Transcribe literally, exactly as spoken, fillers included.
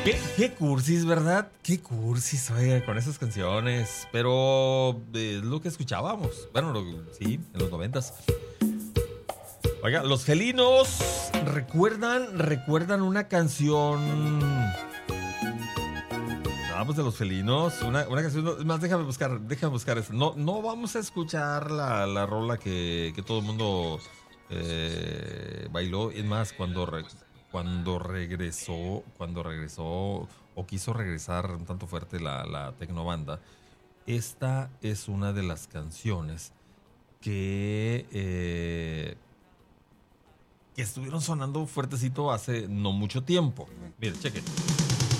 ¿Qué, qué cursis, ¿verdad? Qué cursis, oiga, con esas canciones. Pero eh, es lo que escuchábamos. Bueno, lo- sí, en los noventas. Oiga, los felinos, ¿recuerdan, recuerdan una canción? Vamos de los felinos, una, una canción, no, es más, déjame buscar, déjame buscar eso. No, no vamos a escuchar la, la rola que, que todo el mundo eh, bailó. Es más, cuando, re- cuando regresó, cuando regresó o quiso regresar un tanto fuerte la, la tecnobanda, esta es una de las canciones que, eh, que estuvieron sonando fuertecito hace no mucho tiempo. Mire, cheque.